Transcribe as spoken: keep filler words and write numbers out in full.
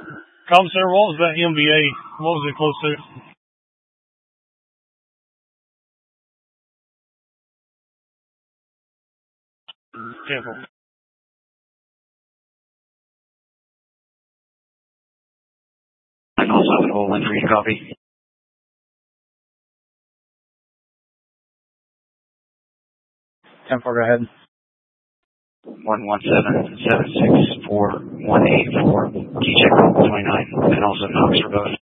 Commissar, what was that M B A? What was it close to? Careful. I can also have a whole one for you to copy. ten four, go ahead. one one seven, seven six four, one eight four. Key check twenty-nine, and also Knox for both.